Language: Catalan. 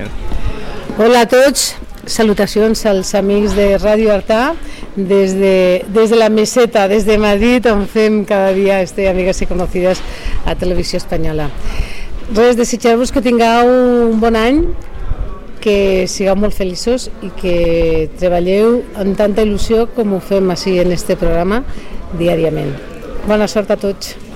Hola a tots, salutacions als amics de Ràdio Artà des de la meseta, des de Madrid, on fem cada dia Amigas i Conocides a Televisió Espanyola. Res, desitjar-vos que tingueu un bon any, que sigueu molt feliços i que treballeu amb tanta il·lusió com ho fem així en este programa diàriament. Bona sort a tots.